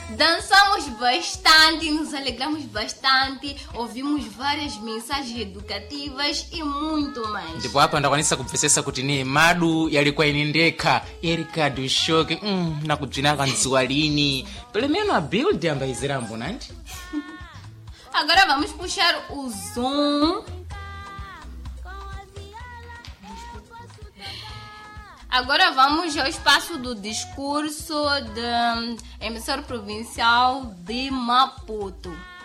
Dançamos bastante, nos alegramos bastante, ouvimos várias mensagens educativas e muito mais. Ndipo hapa ndakwanisa kupfesesa kuti ni madu yalikuwa inendeka Erika do Shock na kudzina kanziwa lini pelo menos a build ambayizirambo nanti. Agora vamos puxar o zoom. Agora vamos ao espaço do discurso do emissor provincial de Maputo.